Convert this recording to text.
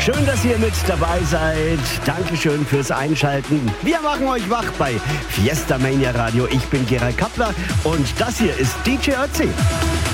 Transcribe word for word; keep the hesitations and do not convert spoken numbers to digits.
Schön, dass ihr mit dabei seid. Dankeschön fürs Einschalten. Wir machen euch wach bei Fiesta Mania Radio. Ich bin Gerald Kappler und das hier ist D J Ötzi.